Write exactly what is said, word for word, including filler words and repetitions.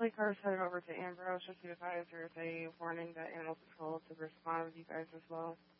like cars headed over to Ambrose. Just be advised there's a warning that animal control to respond with you guys as well.